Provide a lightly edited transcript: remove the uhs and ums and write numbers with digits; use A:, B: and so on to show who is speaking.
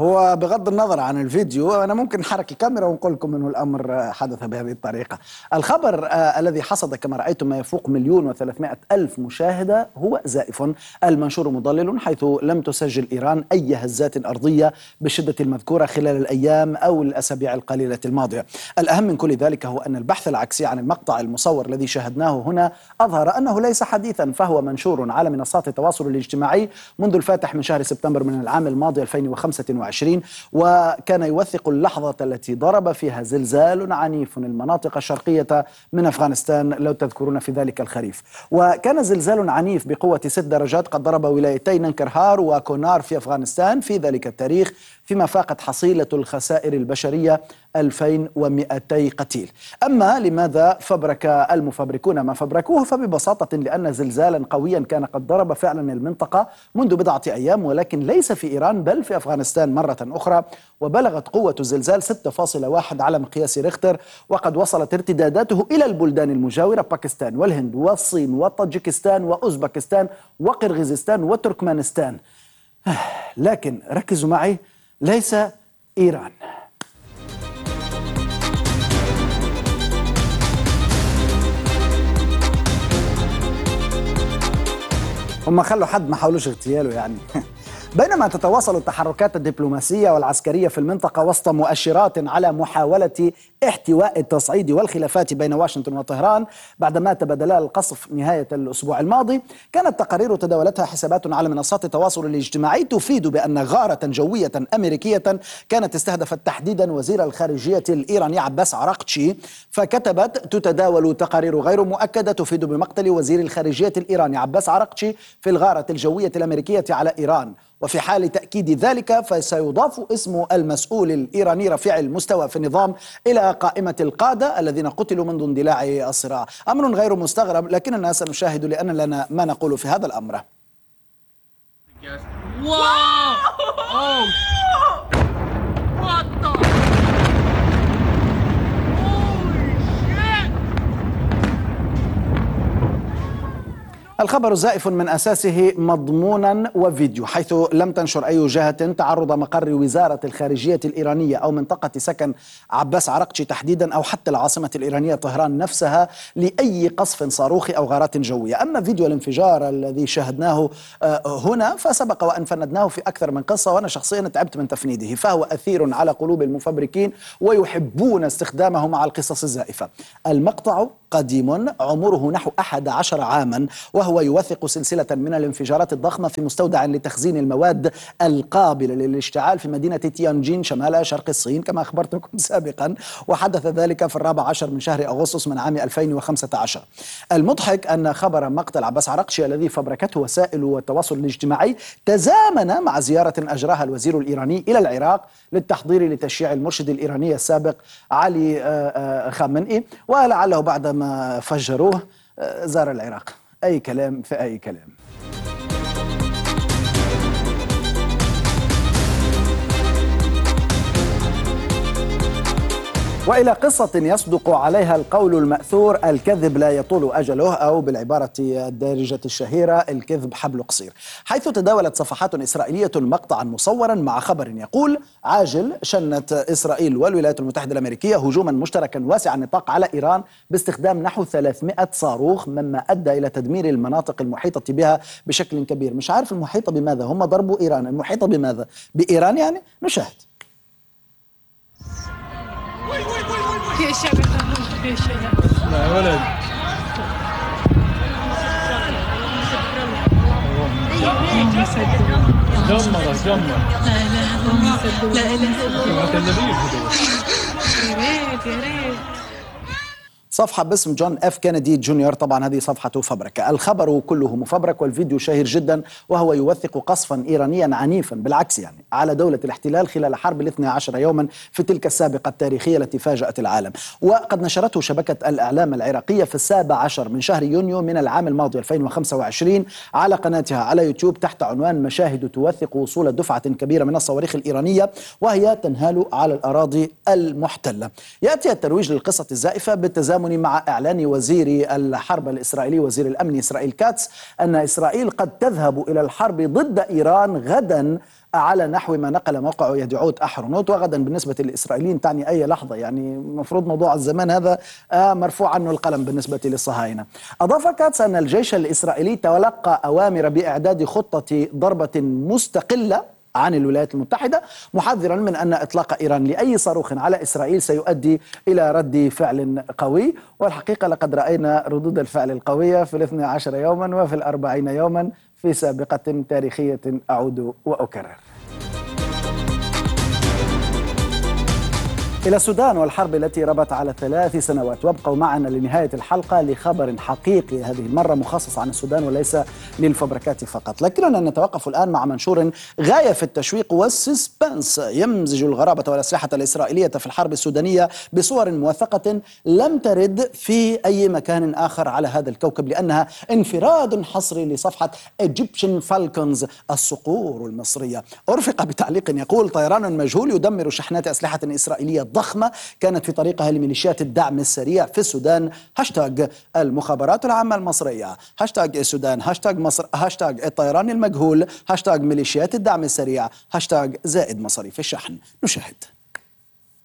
A: هو بغض النظر عن الفيديو أنا ممكن نحرك الكاميرا ونقول لكم أنه الأمر حدث بهذه الطريقة. الخبر الذي حصد كما رأيتم ما يفوق 1,300,000 مشاهدة هو زائف. المنشور مضلل حيث لم تسجل إيران أي هزات أرضية بالشدة المذكورة خلال الأيام أو الأسابيع القليلة الماضية. الأهم من كل ذلك هو أن البحث العكسي عن المقطع المصور الذي شاهدناه هنا أظهر أنه ليس حديثا، فهو منشور على منصات التواصل الاجتماعي منذ الفاتح من شهر سبتمبر من العام الماضي 2025، وكان يوثق اللحظة التي ضرب فيها زلزال عنيف المناطق الشرقية من أفغانستان لو تذكرون في ذلك الخريف. وكان زلزال عنيف بقوة 6 درجات قد ضرب ولايتي ننكرهار وكونار في أفغانستان في ذلك التاريخ، فيما فاقت حصيلة الخسائر البشرية 2200 قتيل. أما لماذا فبرك المفبركون ما فبركوه؟ فببساطة لأن زلزالا قويا كان قد ضرب فعلا المنطقة منذ بضعة أيام، ولكن ليس في إيران بل في أفغانستان مرة أخرى، وبلغت قوة الزلزال 6.1 على مقياس ريختر، وقد وصلت ارتداداته إلى البلدان المجاورة باكستان والهند والصين وطاجكستان وأوزبكستان وقرغيزستان وتركمانستان. لكن ركزوا معي، ليس إيران. هم خلوا حد ما حاولوش اغتياله يعني. بينما تتواصل التحركات الدبلوماسية والعسكرية في المنطقة وسط مؤشرات على محاولة احتواء التصعيد والخلافات بين واشنطن وطهران بعدما تبادلا القصف نهاية الأسبوع الماضي، كانت تقارير تداولتها حسابات على منصات التواصل الاجتماعي تفيد بأن غارة جوية أمريكية كانت استهدفت تحديدا وزير الخارجية الإيراني عباس عراقتشي، فكتبت: تتداول تقارير غير مؤكدة تفيد بمقتل وزير الخارجية الإيراني عباس عراقتشي في الغارة الجوية الأمريكية على إيران، وفي حال تأكيد ذلك فسيضاف اسم المسؤول الإيراني رفيع المستوى في النظام إلى قائمة القادة الذين قتلوا منذ اندلاع الصراع. أمر غير مستغرب، لكننا سنشاهد لأن لنا ما نقول في هذا الأمر. الخبر زائف من أساسه مضمونا وفيديو، حيث لم تنشر أي جهة تعرض مقر وزارة الخارجية الإيرانية أو منطقة سكن عباس عراقتشي تحديدا أو حتى العاصمة الإيرانية طهران نفسها لأي قصف صاروخي أو غارات جوية. أما فيديو الانفجار الذي شاهدناه هنا فسبق وأن فندناه في أكثر من قصة، وأنا شخصيا تعبت من تفنيده، فهو أثير على قلوب المفبركين ويحبون استخدامه مع القصص الزائفة. المقطع قديم عمره نحو 11 عاما، وهو يوثق سلسلة من الانفجارات الضخمة في مستودع لتخزين المواد القابلة للاشتعال في مدينة تيانجين شمال شرق الصين كما أخبرتكم سابقا، وحدث ذلك في 14 من شهر أغسطس من عام 2015. المضحك أن خبر مقتل عباس عراقتشي الذي فبركته وسائل التواصل الاجتماعي تزامن مع زيارة أجراها الوزير الإيراني إلى العراق للتحضير لتشييع المرشد الإيراني السابق علي خامنئي، ولعله بعدما فجروه زار العراق. أي كلام في أي كلام. وإلى قصة يصدق عليها القول المأثور: الكذب لا يطول أجله، أو بالعبارة الدارجة الشهيرة: الكذب حبل قصير، حيث تداولت صفحات إسرائيلية مقطعا مصورا مع خبر يقول: عاجل، شنت إسرائيل والولايات المتحدة الأمريكية هجوما مشتركا واسع النطاق على إيران باستخدام نحو 300 صاروخ، مما أدى إلى تدمير المناطق المحيطة بها بشكل كبير. مش عارف المحيطة بماذا، هم ضربوا إيران، المحيطة بماذا؟ بإيران يعني؟ نشاهد.
B: في شبكة، في شبكة.
C: لا يا ولد. جمر.
B: لا إله إلا الله، لا إله إلا الله. يا ريت.
A: صفحة باسم جون اف كينيدي جونيور، طبعا هذه صفحة فبركة. الخبر كله مفبرك والفيديو شهير جدا، وهو يوثق قصفا إيرانيا عنيفا بالعكس يعني على دولة الاحتلال خلال حرب 12 يوما في تلك السابقة التاريخية التي فاجأت العالم. وقد نشرته شبكة الإعلام العراقية في 17 من شهر يونيو من العام الماضي 2025 على قناتها على يوتيوب تحت عنوان: مشاهد توثق وصول دفعة كبيرة من الصواريخ الإيرانية وهي تنهال على الأراضي المحتلة. يأتي الترويج للقصة الزائفة بالتزامن مع إعلان وزير الحرب الإسرائيلي وزير الأمن إسرائيل كاتس أن إسرائيل قد تذهب إلى الحرب ضد إيران غدا على نحو ما نقل موقع يدعوت أحرنوت. وغدا بالنسبة للإسرائيليين تعني أي لحظة، يعني المفروض موضوع الزمان هذا مرفوع عنه القلم بالنسبة للصهاينة. أضاف كاتس أن الجيش الإسرائيلي تلقى أوامر بإعداد خطة ضربة مستقلة عن الولايات المتحدة، محذرا من أن إطلاق إيران لأي صاروخ على إسرائيل سيؤدي إلى رد فعل قوي. والحقيقة لقد رأينا ردود الفعل القوية في 12 يوما وفي 40 يوما في سابقة تاريخية أعود وأكرر. إلى السودان والحرب التي ربت على 3 سنوات. وابقوا معنا لنهاية الحلقة لخبر حقيقي هذه المرة مخصص عن السودان وليس للفبركات فقط. لكننا نتوقف الآن مع منشور غاية في التشويق والسسبنس يمزج الغرابة والأسلحة الإسرائيلية في الحرب السودانية بصور موثقة لم ترد في أي مكان آخر على هذا الكوكب، لأنها انفراد حصري لصفحة Egyptian Falcons الصقور المصرية. أرفق بتعليق يقول: طيران مجهول يدمر شحنات أسلحة إسرائيلية ضخمة كانت في طريقها لميليشيات الدعم السريع في السودان. هاشتاج المخابرات العامة المصرية، هاشتاج السودان، هاشتاج مصر، هاشتاج الطيران المجهول، هاشتاج ميليشيات الدعم السريع، هاشتاج زائد مصاريف الشحن. نشاهد.